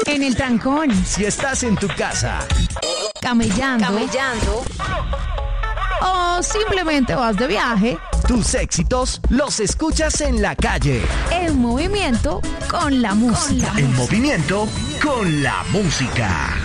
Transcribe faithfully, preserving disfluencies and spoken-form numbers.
En el trancón. Si estás en tu casa. Camellando. Camellando. O simplemente vas de viaje. Tus éxitos los escuchas en la calle. En movimiento con la música. En movimiento con la música.